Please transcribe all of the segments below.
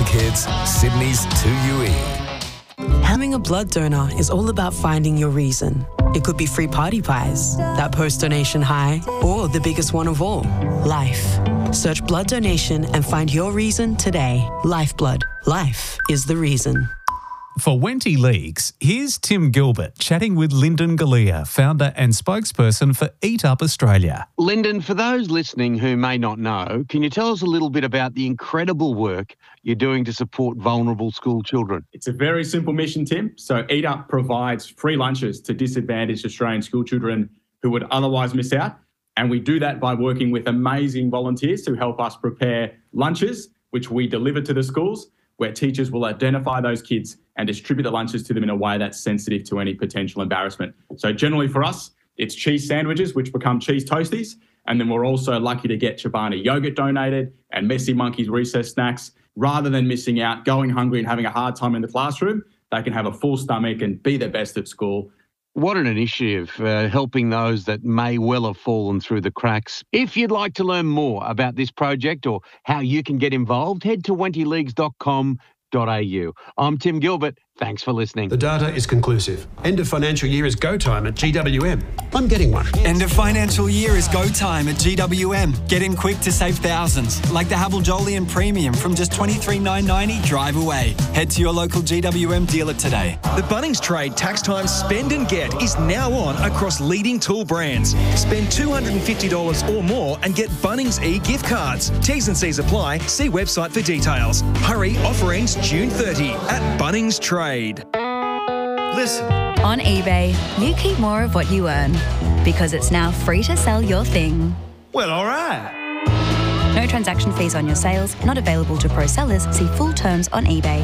Kids, Sydney's 2UE. Having a blood donor is all about finding your reason. It could be free party pies, that post-donation high, or the biggest one of all, life. Search blood donation and find your reason today. Lifeblood. Life is the reason. For Wenty Leagues, here's Tim Gilbert chatting with Lyndon Galea, founder and spokesperson for Eat Up Australia. Lyndon, for those listening who may not know, can you tell us a little bit about the incredible work you're doing to support vulnerable school children? It's a very simple mission, Tim. So Eat Up provides free lunches to disadvantaged Australian school children who would otherwise miss out. And we do that by working with amazing volunteers who help us prepare lunches, which we deliver to the schools, where teachers will identify those kids and distribute the lunches to them in a way that's sensitive to any potential embarrassment. So generally for us, it's cheese sandwiches, which become cheese toasties. And then we're also lucky to get Chobani yogurt donated and Messy Monkey's recess snacks. Rather than missing out, going hungry and having a hard time in the classroom, they can have a full stomach and be their best at school. What an initiative, helping those that may well have fallen through the cracks. If you'd like to learn more about this project or how you can get involved, head to wentyleagues.com.au. I'm Tim Gilbert. Thanks for listening. The data is conclusive. End of financial year is go time at GWM. I'm getting one. End of financial year is go time at GWM. Get in quick to save thousands, like the Havel Jolyon Premium from just $23,990 drive away. Head to your local GWM dealer today. The Bunnings Trade Tax Time Spend and Get is now on across leading tool brands. Spend $250 or more and get Bunnings e-gift cards. T's and C's apply. See website for details. Hurry, offer ends June 30 at Bunnings Trade. Listen. On eBay, you keep more of what you earn because it's now free to sell your thing. Well, all right. No transaction fees on your sales, not available to pro sellers. See full terms on eBay.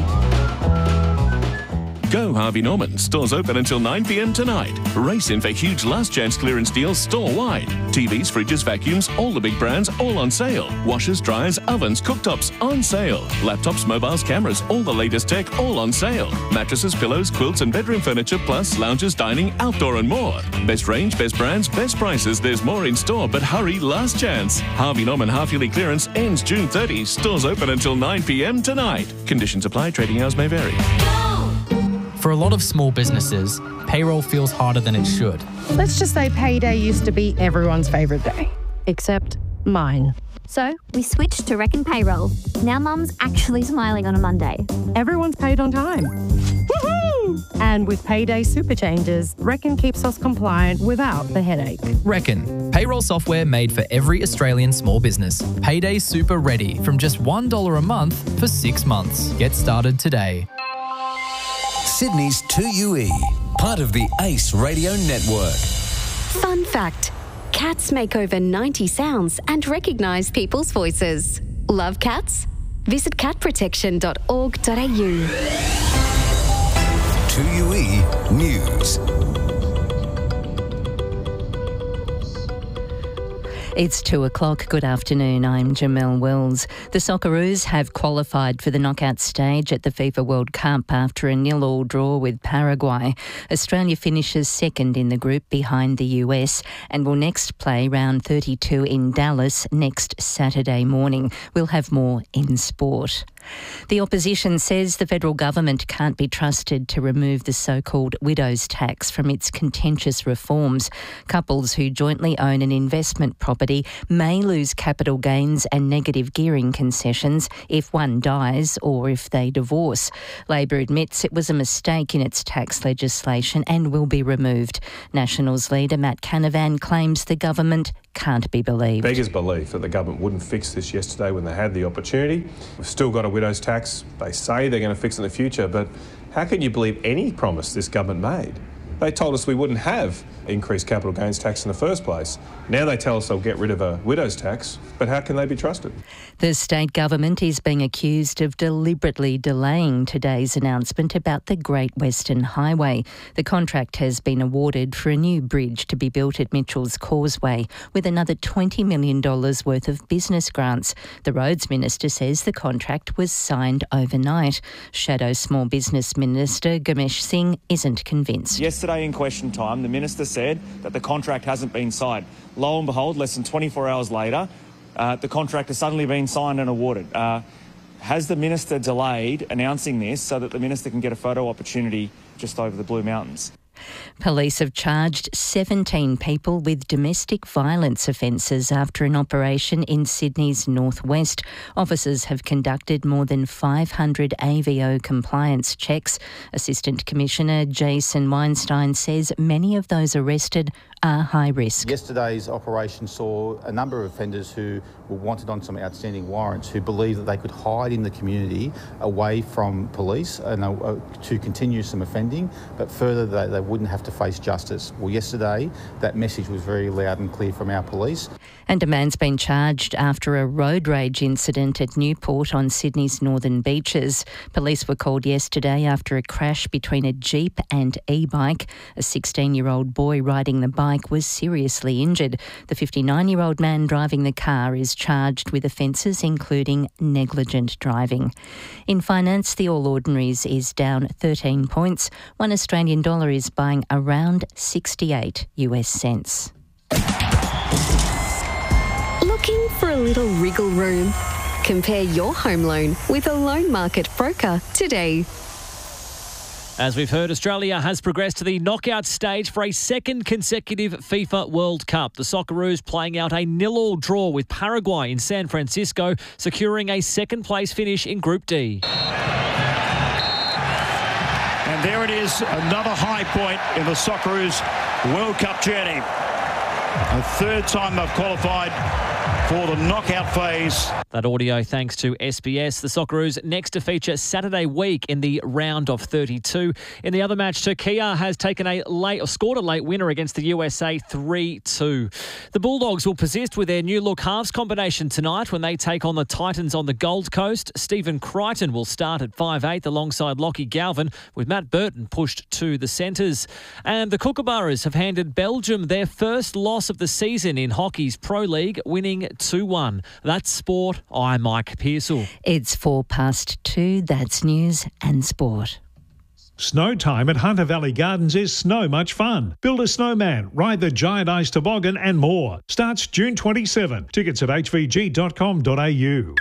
Go Harvey Norman. Stores open until 9 p.m. tonight. Race in for huge last chance clearance deals store-wide. TVs, fridges, vacuums, all the big brands, all on sale. Washers, dryers, ovens, cooktops, on sale. Laptops, mobiles, cameras, all the latest tech, all on sale. Mattresses, pillows, quilts and bedroom furniture, plus lounges, dining, outdoor and more. Best range, best brands, best prices. There's more in store, but hurry, last chance. Harvey Norman half-yearly clearance ends June 30. Stores open until 9 p.m. tonight. Conditions apply. Trading hours may vary. For a lot of small businesses, payroll feels harder than it should. Let's just say payday used to be everyone's favourite day, except mine. So we switched to Reckon Payroll. Now Mum's actually smiling on a Monday. Everyone's paid on time. Woohoo! And with payday super changes, Reckon keeps us compliant without the headache. Reckon, payroll software made for every Australian small business. Payday super ready from just $1 a month for 6 months. Get started today. Sydney's 2UE, part of the ACE Radio Network. Fun fact, cats make over 90 sounds and recognise people's voices. Love cats? Visit catprotection.org.au. 2UE News. It's 2:00. Good afternoon. I'm Jamelle Wells. The Socceroos have qualified for the knockout stage at the FIFA World Cup after a 0-0 draw with Paraguay. Australia finishes second in the group behind the US and will next play round 32 in Dallas next Saturday morning. We'll have more in sport. The opposition says the federal government can't be trusted to remove the so-called widow's tax from its contentious reforms. Couples who jointly own an investment property may lose capital gains and negative gearing concessions if one dies or if they divorce. Labor admits it was a mistake in its tax legislation and will be removed. Nationals leader Matt Canavan claims the government can't be believed. Beggars belief that the government wouldn't fix this yesterday when they had the opportunity. We've still got a widow's tax. They say they're going to fix it in the future, but how can you believe any promise this government made? They told us we wouldn't have increased capital gains tax in the first place. Now they tell us they'll get rid of a widow's tax, but how can they be trusted? The state government is being accused of deliberately delaying today's announcement about the Great Western Highway. The contract has been awarded for a new bridge to be built at Mitchell's Causeway, with another $20 million worth of business grants. The Roads Minister says the contract was signed overnight. Shadow Small Business Minister Ganesh Singh isn't convinced. Yesterday in question time, the Minister said that the contract hasn't been signed. Lo and behold, less than 24 hours later, the contract has suddenly been signed and awarded. Has the Minister delayed announcing this so that the Minister can get a photo opportunity just over the Blue Mountains? Police have charged 17 people with domestic violence offences after an operation in Sydney's northwest. Officers have conducted more than 500 AVO compliance checks. Assistant Commissioner Jason Weinstein says many of those arrested are high risk. Yesterday's operation saw a number of offenders who were wanted on some outstanding warrants who believed that they could hide in the community away from police and to continue some offending, but further they wouldn't have to face justice. Well, yesterday that message was very loud and clear from our police. And a man's been charged after a road rage incident at Newport on Sydney's northern beaches. Police were called yesterday after a crash between a Jeep and e-bike. A 16-year-old boy riding the bike was seriously injured. The 59-year-old man driving the car is charged with offences including negligent driving. In finance, the All Ordinaries is down 13 points. $1 Australian is buying around 68 US cents. Looking for a little wriggle room? Compare your home loan with a loan market broker today. As we've heard, Australia has progressed to the knockout stage for a second consecutive FIFA World Cup. The Socceroos playing out a 0-0 draw with Paraguay in San Francisco, securing a second-place finish in Group D. And there it is, another high point in the Socceroos World Cup journey. The third time they've qualified for the knockout phase. That audio thanks to SBS. The Socceroos next to feature Saturday week in the round of 32. In the other match, Turkey has scored a late winner against the USA 3-2. The Bulldogs will persist with their new look halves combination tonight when they take on the Titans on the Gold Coast. Stephen Crichton will start at 5'8" alongside Lockie Galvin, with Matt Burton pushed to the centres. And the Kookaburras have handed Belgium their first loss of the season in hockey's Pro League, winning 2-1. That's sport. I'm Mike Pearsall. It's 2:04. That's news and sport. Snow time at Hunter Valley Gardens is so much fun. Build a snowman, ride the giant ice toboggan and more. Starts June 27. Tickets at hvg.com.au.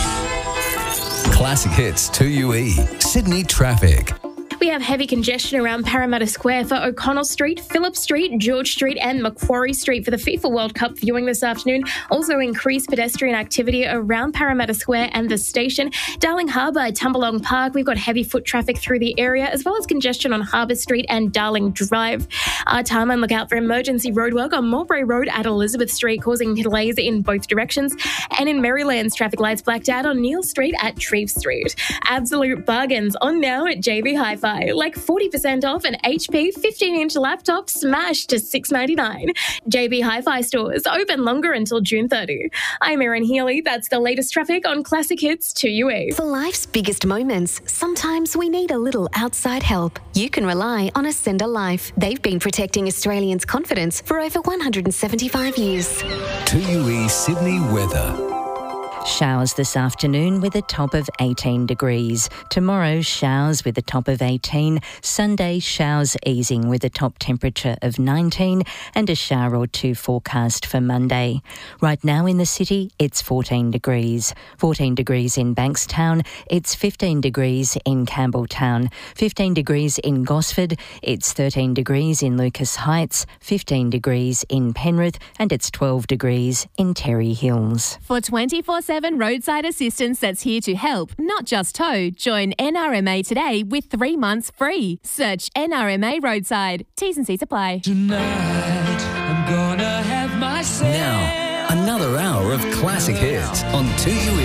Classic Hits 2UE. Sydney traffic. We have heavy congestion around Parramatta Square for O'Connell Street, Phillip Street, George Street and Macquarie Street for the FIFA World Cup viewing this afternoon. Also increased pedestrian activity around Parramatta Square and the station. Darling Harbour at Tumbalong Park, we've got heavy foot traffic through the area, as well as congestion on Harbour Street and Darling Drive. Tarman, look out for emergency roadwork on Mulberry Road at Elizabeth Street, causing delays in both directions. And in Maryland's traffic lights blacked out on Neil Street at Treve Street. Absolute bargains on now at JB Hi-Fi. Like 40% off an HP 15-inch laptop smashed to $6.99. JB Hi-Fi stores open longer until June 30. I'm Erin Healy. That's the latest traffic on Classic Hits 2UE. For life's biggest moments, sometimes we need a little outside help. You can rely on Ascender Life. They've been protecting Australians' confidence for over 175 years. 2UE Sydney weather. Showers this afternoon with a top of 18 degrees. Tomorrow, showers with a top of 18. Sunday, showers easing with a top temperature of 19 and a shower or two forecast for Monday. Right now in the city, it's 14 degrees. 14 degrees in Bankstown. It's 15 degrees in Campbelltown. 15 degrees in Gosford. It's 13 degrees in Lucas Heights. 15 degrees in Penrith. And it's 12 degrees in Terry Hills. For 24/7 roadside assistance that's here to help, not just tow, join NRMA today with 3 months free. Search NRMA Roadside. T's and C's apply. Tonight, I'm gonna have myself. Now, another hour of classic hits on 2UE.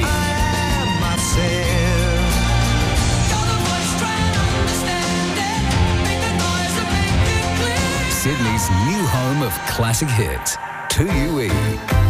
Sydney's new home of classic hits, 2UE.